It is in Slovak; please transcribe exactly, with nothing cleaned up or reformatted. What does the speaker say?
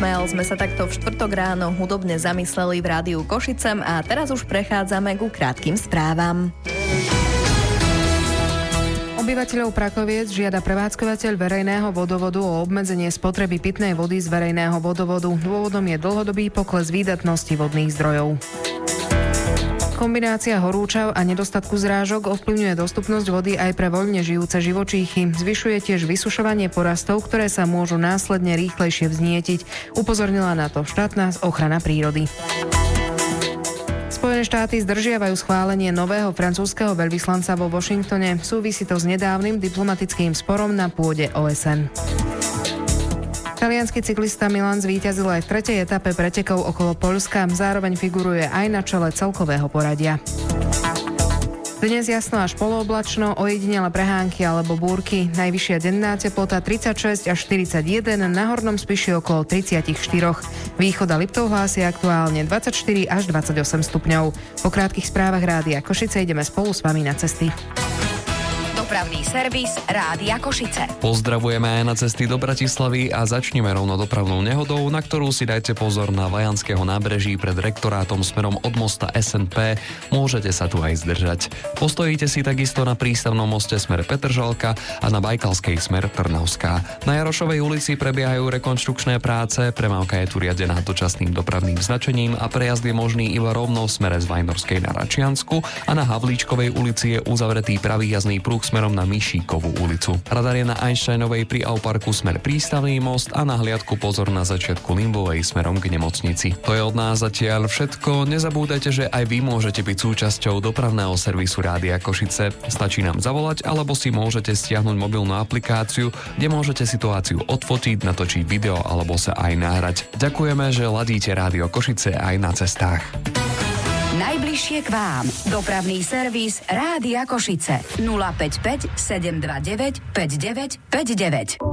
Smell sme sa takto v štvrtok ráno hudobne zamysleli v rádiu Košice a teraz už prechádzame ku krátkym správam. Obyvateľov Prakoviec žiada prevádzkovateľ verejného vodovodu o obmedzenie spotreby pitnej vody z verejného vodovodu. Dôvodom je dlhodobý pokles výdatnosti vodných zdrojov. Kombinácia horúčav a nedostatku zrážok ovplyvňuje dostupnosť vody aj pre voľne žijúce živočíchy. Zvyšuje tiež vysušovanie porastov, ktoré sa môžu následne rýchlejšie vznietiť. Upozornila na to štátna ochrana prírody. Spojené štáty zdržiavajú schválenie nového francúzskeho veľvyslanca vo Washingtone. Súvisí to s nedávnym diplomatickým sporom na pôde ó es en. Taliansky cyklista Milan zvíťazil aj v tretej etape pretekov okolo Poľska, zároveň figuruje aj na čele celkového poradia. Dnes jasno až polooblačno, ojedinele prehánky alebo búrky. Najvyššia denná teplota tridsaťšesť až štyridsaťjeden, na Hornom Spiši okolo tridsaťštyri. Východ a Liptov hlási aktuálne dvadsaťštyri až dvadsaťosem stupňov. Po krátkych správach Rádia Košice ideme spolu s vami na cesty. Dopravný servis Rádia Košice. Pozdravujeme aj na cesty do Bratislavy a začneme rovno dopravnou nehodou, na ktorú si dajte pozor na Vajanského nábreží pred rektorátom smerom od mosta es en pé. Môžete sa tu aj zdržať. Postojíte si takisto na prístavnom moste smer Petržalka a na Bajkalskej smer Trnavská. Na Jarošovej ulici prebiehajú rekonštrukčné práce, premávka je tu riadená dočasným dopravným značením a prejazd je možný iba rovno v smere z Vajnorskej na Račiansku a na Havlíčkovej ulici je uzavretý pravý jazdný pruh smerom na Mišíkovú ulicu. Radar je na Einsteinovej pri Auparku smer Prístavný most a na hliadku pozor na začiatku Limbovej smerom k nemocnici. To je od nás zatiaľ všetko. Nezabúdajte, že aj vy môžete byť súčasťou dopravného servisu Rádia Košice. Stačí nám zavolať alebo si môžete stiahnuť mobilnú aplikáciu, kde môžete situáciu odfotiť, natočiť video alebo sa aj nahrať. Ďakujeme, že ladíte Rádio Košice aj na cestách. Najbližšie k vám. Dopravný servis Rádia Košice. nula päť päť sedem dva deväť päť deväť päť deväť.